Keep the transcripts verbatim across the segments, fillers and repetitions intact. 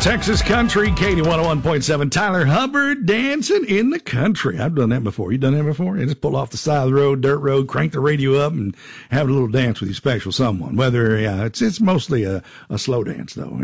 Texas Country, Katie one oh one point seven. Tyler Hubbard dancing in the country. I've done that before. You done that before? You just pull off the side of the road, dirt road, crank the radio up, and have a little dance with your special someone. Whether, yeah, it's it's mostly a, a slow dance, though.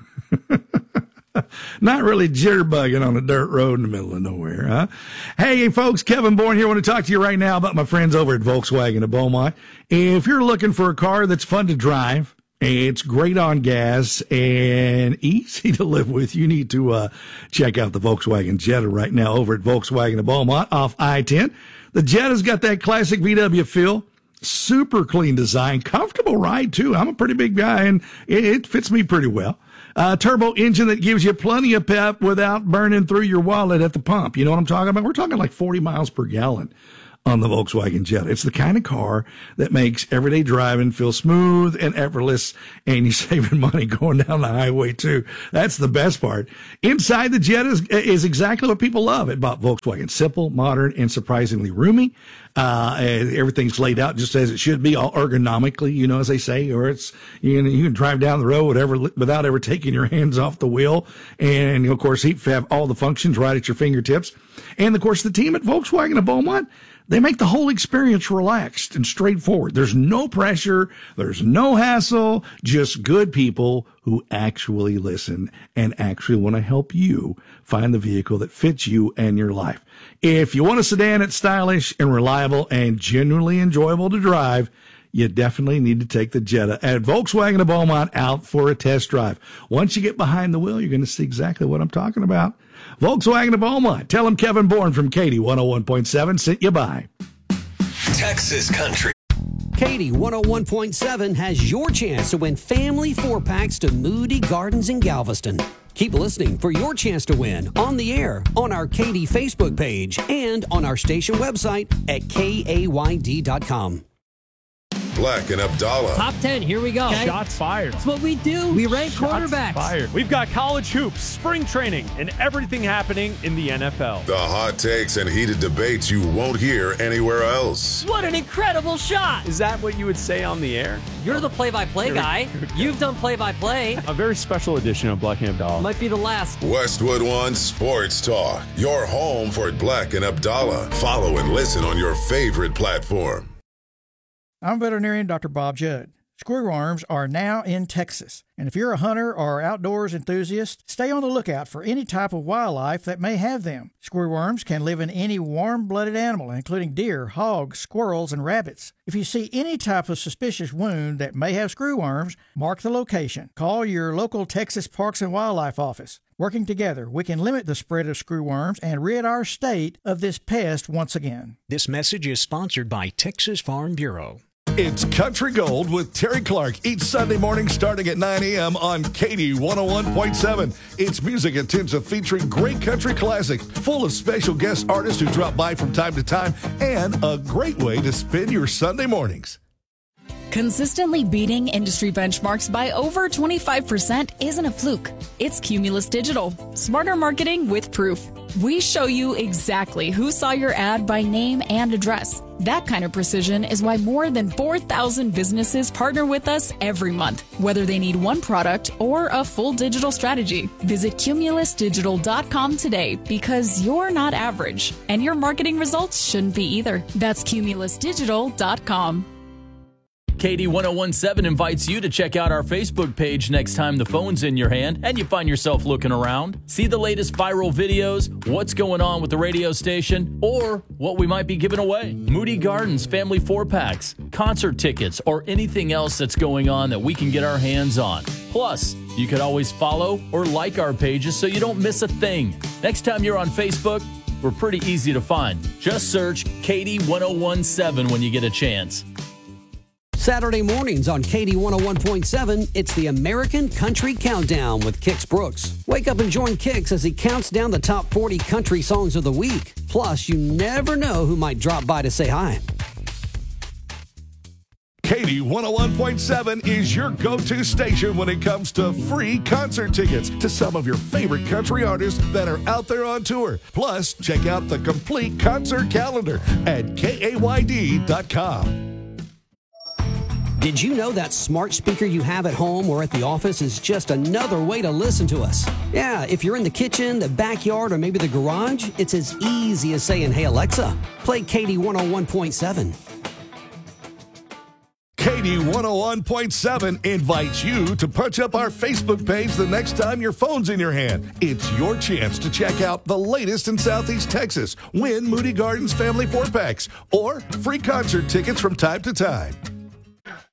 Yeah. Not really jitterbugging on a dirt road in the middle of nowhere, huh? Hey, folks, Kevin Bourne here. I want to talk to you right now about my friends over at Volkswagen of Beaumont. If you're looking for a car that's fun to drive, it's great on gas and easy to live with, you need to uh, check out the Volkswagen Jetta right now over at Volkswagen of Beaumont off I ten. The Jetta's got that classic V W feel. Super clean design, comfortable ride, too. I'm a pretty big guy, and it, it fits me pretty well. Uh, turbo engine that gives you plenty of pep without burning through your wallet at the pump. You know what I'm talking about? We're talking like forty miles per gallon on the Volkswagen Jetta. It's the kind of car that makes everyday driving feel smooth and effortless, and you're saving money going down the highway, too. That's the best part. Inside the Jetta is, is exactly what people love about Volkswagen. Simple, modern, and surprisingly roomy. Uh, everything's laid out just as it should be, all ergonomically, you know, as they say, or it's, you know, you can drive down the road whatever, without ever taking your hands off the wheel. And, of course, you have all the functions right at your fingertips. And, of course, the team at Volkswagen of Beaumont, they make the whole experience relaxed and straightforward. There's no pressure. There's no hassle. Just good people who actually listen and actually want to help you find the vehicle that fits you and your life. If you want a sedan that's stylish and reliable and genuinely enjoyable to drive, you definitely need to take the Jetta at Volkswagen of Beaumont out for a test drive. Once you get behind the wheel, you're going to see exactly what I'm talking about. Volkswagen of Beaumont. Tell them Kevin Bourne from Katie one oh one point seven sent you by. Texas Country. Katie one oh one point seven has your chance to win family four-packs to Moody Gardens in Galveston. Keep listening for your chance to win on the air, on our Katie Facebook page, and on our station website at K A Y D dot com. Black and Abdallah. Top ten, here we go. Okay. Shots fired. That's what we do. We rank Shots quarterbacks. Fired. We've got college hoops, spring training, and everything happening in the N F L. The hot takes and heated debates you won't hear anywhere else. What an incredible shot. Is that what you would say on the air? You're the play-by-play guy. You've done play-by-play. A very special edition of Black and Abdallah. Might be the last. Westwood One Sports Talk. Your home for Black and Abdallah. Follow and listen on your favorite platform. I'm veterinarian Doctor Bob Judd. Screwworms are now in Texas, and if you're a hunter or outdoors enthusiast, stay on the lookout for any type of wildlife that may have them. Screwworms can live in any warm-blooded animal, including deer, hogs, squirrels, and rabbits. If you see any type of suspicious wound that may have screwworms, mark the location. Call your local Texas Parks and Wildlife office. Working together, we can limit the spread of screwworms and rid our state of this pest once again. This message is sponsored by Texas Farm Bureau. It's Country Gold with Terry Clark each Sunday morning starting at nine a.m. on Katie one oh one point seven. It's music intensive featuring great country classics, full of special guest artists who drop by from time to time, and a great way to spend your Sunday mornings. Consistently beating industry benchmarks by over twenty-five percent isn't a fluke. It's Cumulus Digital. Smarter marketing with proof. We show you exactly who saw your ad by name and address. That kind of precision is why more than four thousand businesses partner with us every month, whether they need one product or a full digital strategy. Visit Cumulus Digital dot com today because you're not average, and your marketing results shouldn't be either. That's Cumulus Digital dot com. Katie one oh one point seven invites you to check out our Facebook page next time the phone's in your hand and you find yourself looking around. See the latest viral videos, what's going on with the radio station, or what we might be giving away. Moody Gardens family four-packs, concert tickets, or anything else that's going on that we can get our hands on. Plus, you could always follow or like our pages so you don't miss a thing. Next time you're on Facebook, we're pretty easy to find. Just search Katie one oh one point seven when you get a chance. Saturday mornings on Katie one oh one point seven, it's the American Country Countdown with Kix Brooks. Wake up and join Kix as he counts down the top forty country songs of the week. Plus, you never know who might drop by to say hi. Katie one oh one point seven is your go-to station when it comes to free concert tickets to some of your favorite country artists that are out there on tour. Plus, check out the complete concert calendar at K A Y D dot com. Did you know that smart speaker you have at home or at the office is just another way to listen to us? Yeah, if you're in the kitchen, the backyard, or maybe the garage, it's as easy as saying, "Hey Alexa, play K D one oh one point seven." K D one oh one point seven invites you to punch up our Facebook page the next time your phone's in your hand. It's your chance to check out the latest in Southeast Texas, win Moody Gardens family four-packs, or free concert tickets from time to time.